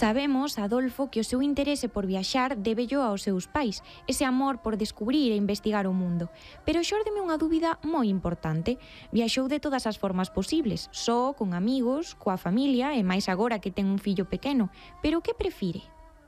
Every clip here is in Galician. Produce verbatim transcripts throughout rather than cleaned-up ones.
Sabemos, Adolfo, que o seu interese por viaxar débello aos seus pais, ese amor por descubrir e investigar o mundo. Pero xórdeme unha dúbida moi importante. Viaxou de todas as formas posibles, só, con amigos, coa familia e máis agora que ten un fillo pequeno. Pero que prefire?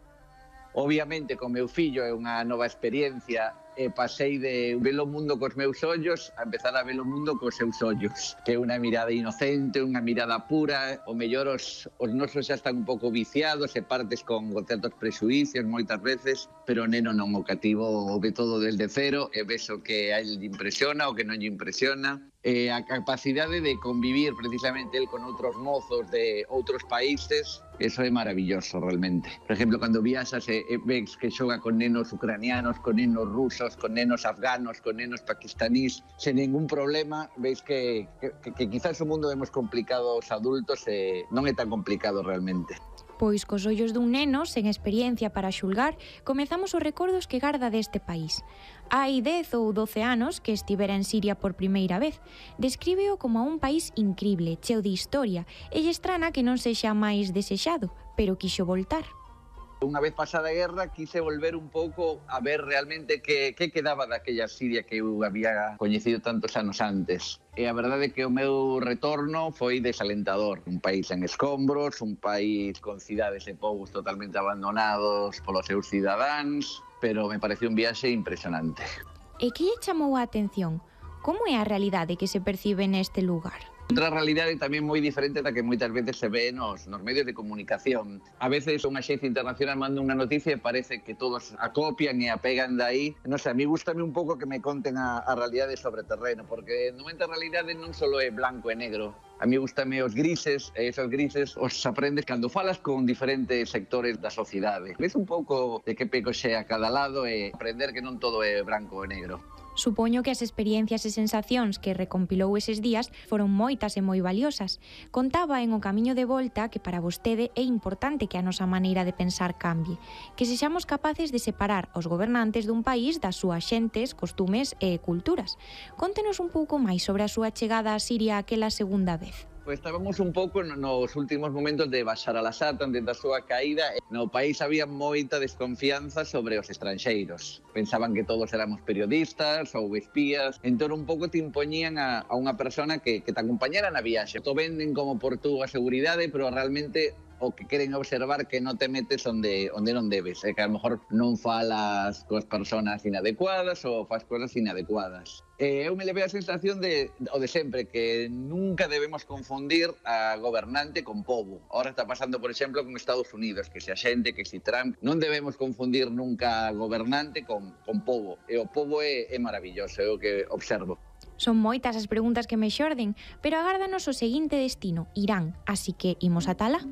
Obviamente, co meu fillo é unha nova experiencia e pasei de ver o mundo cos meus ollos a empezar a ver o mundo cos seus ollos, que é unha mirada inocente, unha mirada pura. O mellor os, os nosos xa están un pouco viciados e partes con certos prexuicios moitas veces, pero o neno non, o cativo o ve todo desde cero e ves o que a él lle impresiona, o que non lle impresiona. E a capacidade de convivir precisamente el con outros mozos de outros países, eso é maravilloso realmente. Por exemplo, cando viaxas e, e ves que xoga con nenos ucranianos, con nenos rusos, con nenos afganos, con nenos paquistanís, sen ningún problema, veis que, que, que quizás o mundo vemos complicado aos adultos e non é tan complicado realmente. Pois cos ollos dun neno, sen experiencia para xulgar, comezamos os recordos que garda deste país. Hai dez ou doce anos que estivera en Siria por primeira vez. Descríbeo como a un país incrible, cheo de historia, e lle estrana que non sexa máis desexado, pero quixo voltar. Unha vez pasada a guerra, quise volver un pouco a ver realmente que, que quedaba daquella Siria que eu había coñecido tantos anos antes. E a verdade é que o meu retorno foi desalentador. Un país en escombros, un país con cidades e povos totalmente abandonados polos seus cidadáns, pero me pareceu un viaxe impresionante. E que lle chamou a atención? Como é a realidade que se percibe neste lugar? Outra realidade tamén moi diferente da que moitas veces se ve nos, nos medios de comunicación. A veces unha xencia internacional manda unha noticia e parece que todos a copian e a pegan de aí. Non sei, a mí gustame un pouco que me conten a, a realidade sobre terreno, porque no momento a realidade non só é blanco e negro. A mí gustame os grises, e esos grises os aprendes cando falas con diferentes sectores da sociedade. Ves un pouco de que peco xe a cada lado e aprender que non todo é branco e negro. Supoño que as experiencias e sensacións que recompilou eses días foron moitas e moi valiosas. Contaba en o camiño de volta que para vostede é importante que a nosa maneira de pensar cambie, que sexamos capaces de separar os gobernantes dun país das súas xentes, costumes e culturas. Contenos un pouco máis sobre a súa chegada a Siria aquela segunda vez. Pois estábamos un pouco nos últimos momentos de Bashar al-Assad, antes da súa caída. No país había moita desconfianza sobre os estranxeiros. Pensaban que todos éramos periodistas ou espías. Entón un pouco te impoñían a, a unha persona que, que te acompañara na viaxe. To venden como por tú a seguridade, pero realmente o que queren observar que non te metes onde, onde non debes, é que a lo mejor non falas coas persoas inadecuadas ou faz cosas inadecuadas. E eu me levei a sensación de, o de sempre, que nunca debemos confundir a gobernante con pobo. Ahora está pasando, por exemplo, con Estados Unidos, que se a xente, que se Trump, non debemos confundir nunca a gobernante con, con pobo. E o pobo é, é maravilloso, é o que observo. Son moitas as preguntas que me xorden, pero agárdanos o seguinte destino, Irán, así que imos a tala.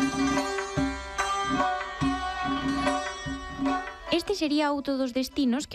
Este sería outro dos destinos que